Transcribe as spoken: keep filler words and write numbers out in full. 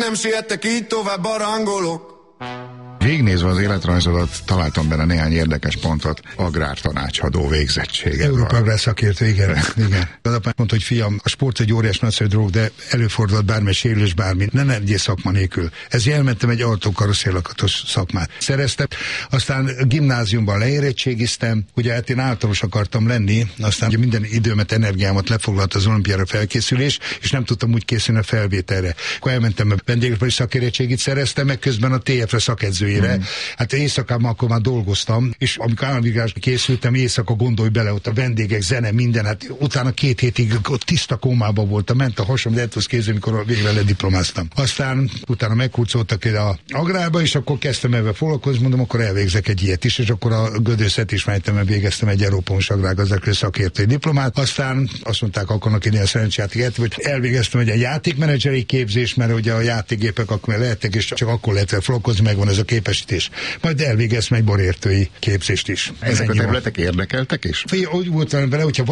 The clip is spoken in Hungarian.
nem siettek így tovább a rangolok. Végignézve az életrajzodat, találtam benne néhány érdekes pontot. Agrártanácsadó végzettsége. Európa agrár szakértő, igen. igen. Az apám mondta, hogy fiam, a sport egy óriás nagyszerű dolog, de előfordulhat bármely sérülés, bármi. Ne ne egyél szakma nélkül. Ezért elmentem egy autókarosszéllakatos szakmát. Szereztem, aztán gimnáziumban leérettségiztem, ugye hát én általános akartam lenni, aztán ugye minden időmet, energiámat lefoglalt az olimpiára felkészülés, és nem tudtam úgy készülni a felvételre. Akkor elmentem a vendéglapari szakérettségit szereztem, meg közben a té ef-re szakedzőjére. Mm. Hát éjszakában akkor már dolgoztam, és amikor államvizsgálásra készültem, éjszaka gondolj bele, ott a vendégek, zene, minden, hát utána két hétig ott tiszta kómában voltam, ment a hasam, de el tudsz kézni, amikor végre lediplomáztam. Aztán utána meghurcoltak ide a agrárba, és akkor kezdtem ebben foglalkozni, mondom, akkor elvégzek egy ilyet is, és akkor a Gödöszet is mert végeztem egy Európai Agrárgazdálkodási szakértői diplomát. Aztán azt mondták, akarnak ide a szerencsejáték, hogy elvégeztem egy játékmenedzseri képzést, mert ugye a játékgépek akkor lehettek, és csak akkor lehet foglalkozni, megvan ez a képesítés. Majd elvégeztem egy borértői képzést is. Ezek a területek érdekeltek is? Úgy voltam vele, hogyha